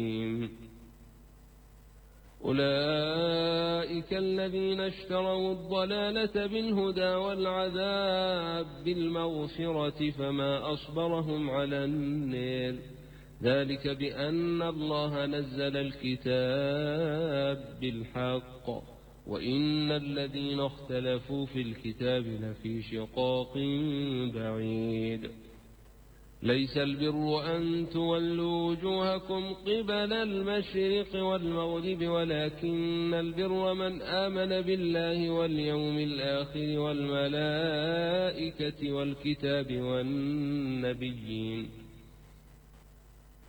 أولئك الذين اشتروا الضلالة بالهدى والعذاب بالمغفرة فما أصبرهم على النار ذلك بأن الله نزل الكتاب بالحق وإن الذين اختلفوا في الكتاب لفي شقاق بعيد ليس البر أن تولوا وجوهكم قبل المشرق والمغرب ولكن البر من آمن بالله واليوم الآخر والملائكة والكتاب والنبيين